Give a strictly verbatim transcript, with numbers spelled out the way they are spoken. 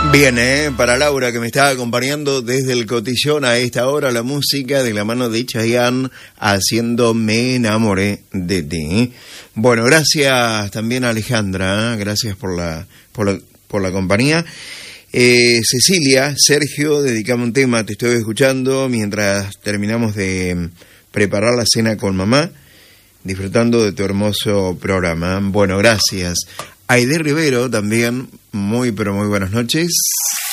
Bien, ¿eh? Para Laura, que me está acompañando desde el cotillón a esta hora, la música de la mano de Chayanne haciendo Me enamoré de ti. Bueno, gracias también a Alejandra, ¿eh? Gracias por la, por la, por la compañía. Eh, Cecilia, Sergio, dedicame un tema, te estoy escuchando mientras terminamos de preparar la cena con mamá, disfrutando de tu hermoso programa. Bueno, gracias. Aide Rivero también, muy pero muy buenas noches.